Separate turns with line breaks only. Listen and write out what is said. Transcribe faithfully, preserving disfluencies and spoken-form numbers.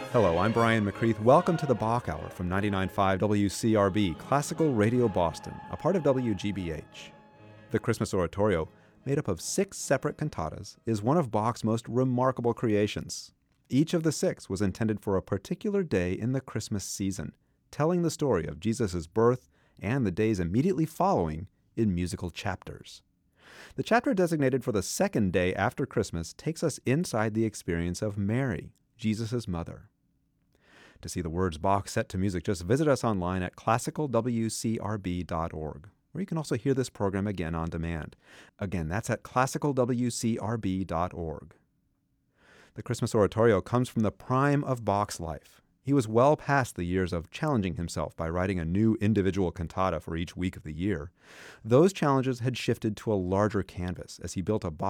Hello, I'm Brian McCreath. Welcome to the Bach Hour from ninety-nine point five W C R B, Classical Radio Boston, a part of W G B H. The Christmas Oratorio, made up of six separate cantatas, is one of Bach's most remarkable creations. Each of the six was intended for a particular day in the Christmas season, telling the story of Jesus' birth and the days immediately following in musical chapters. The chapter designated for the second day after Christmas takes us inside the experience of Mary, Jesus' mother. To see the words Bach set to music, just visit us online at classical w c r b dot org, where you can also hear this program again on demand. Again, that's at classical w c r b dot org. The Christmas Oratorio comes from the prime of Bach's life. He was well past the years of challenging himself by writing a new individual cantata for each week of the year. Those challenges had shifted to a larger canvas as he built a Bach